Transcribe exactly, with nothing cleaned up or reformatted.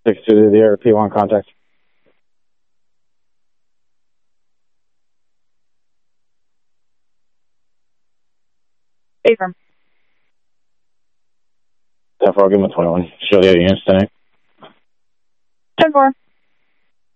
six two to the air, P one contact. Affirm. ten four, give him a twenty-one. Show the other units tonight. ten four.